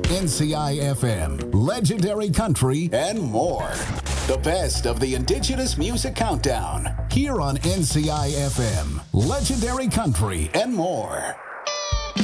NCI FM, Legendary Country, and more. The best of the Indigenous Music Countdown, here on NCI FM, Legendary Country, and more.